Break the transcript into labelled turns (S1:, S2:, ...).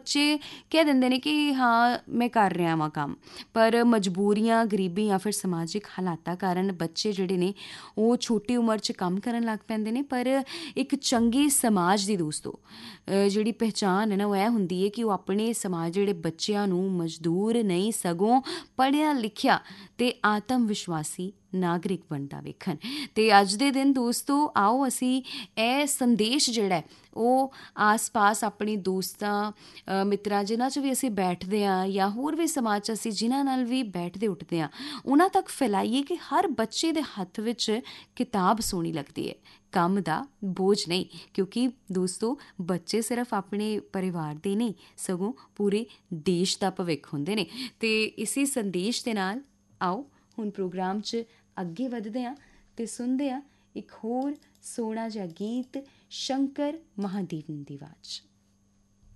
S1: ਬੱਚੇ ਕਹਿ ਦਿੰਦੇ ਨੇ ਕਿ ਹਾਂ ਮੈਂ ਕਰ ਰਿਹਾ ਵਾਂ ਕੰਮ, ਪਰ ਮਜਬੂਰੀਆਂ, ਗਰੀਬੀ ਜਾਂ ਫਿਰ ਸਮਾਜਿਕ ਹਾਲਾਤਾਂ ਕਾਰਨ ਬੱਚੇ ਜਿਹੜੇ ਨੇ ਉਹ ਛੋਟੀ ਉਮਰ 'ਚ ਕੰਮ ਕਰਨ ਲੱਗ ਪੈਂਦੇ ਨੇ। ਪਰ ਇੱਕ ਚੰਗੇ ਸਮਾਜ ਦੀ ਦੋਸਤੋ ਜਿਹੜੀ ਪਹਿਚਾਣ ਹੈ ਨਾ, ਉਹ ਇਹ ਹੁੰਦੀ ਹੈ ਕਿ ਉਹ ਆਪਣੇ ਸਮਾਜ ਜਿਹੜੇ ਬੱਚਿਆਂ ਨੂੰ ਮਜ਼ਦੂਰ ਨਹੀਂ ਸਗੋਂ ਪੜ੍ਹਿਆ ਲਿਖਿਆ ਅਤੇ ਆਤਮ ਵਿਸ਼ਵਾਸੀ ਨਾਗਰਿਕ ਬਣਦਾ ਵੇਖਣ। ਅਤੇ ਅੱਜ ਦੇ ਦਿਨ ਦੋਸਤੋ ਆਓ ਅਸੀਂ ਇਹ ਸੰਦੇਸ਼ ਜਿਹੜਾ ਉਹ ਆਸ ਪਾਸ ਆਪਣੇ ਦੋਸਤਾਂ ਮਿੱਤਰਾਂ ਜਿਨ੍ਹਾਂ 'ਚ ਵੀ ਅਸੀਂ ਬੈਠਦੇ ਹਾਂ ਜਾਂ ਹੋਰ ਵੀ ਸਮਾਜ 'ਚ ਅਸੀਂ ਜਿਨ੍ਹਾਂ ਨਾਲ ਵੀ ਬੈਠਦੇ ਉੱਠਦੇ ਹਾਂ ਉਹਨਾਂ ਤੱਕ ਫੈਲਾਈਏ ਕਿ ਹਰ ਬੱਚੇ ਦੇ ਹੱਥ ਵਿੱਚ ਕਿਤਾਬ ਸੋਹਣੀ ਲੱਗਦੀ ਹੈ, ਕੰਮ ਦਾ ਬੋਝ ਨਹੀਂ। ਕਿਉਂਕਿ ਦੋਸਤੋ ਬੱਚੇ ਸਿਰਫ ਆਪਣੇ ਪਰਿਵਾਰ ਦੇ ਨਹੀਂ ਸਗੋਂ ਪੂਰੇ ਦੇਸ਼ ਦਾ ਭਵਿੱਖ ਹੁੰਦੇ ਨੇ। ਅਤੇ ਇਸੇ ਸੰਦੇਸ਼ ਦੇ ਨਾਲ ਆਓ ਹੁਣ ਪ੍ਰੋਗਰਾਮ 'ਚ ਅੱਗੇ ਵੱਧਦੇ ਹਾਂ ਅਤੇ ਸੁਣਦੇ ਹਾਂ ਇੱਕ ਹੋਰ ਸੋਹਣਾ ਜਿਹਾ ਗੀਤ ਸ਼ੰਕਰ ਮਹਾਦੇਵਨ ਦੀ ਆਵਾਜ਼ 'ਚ।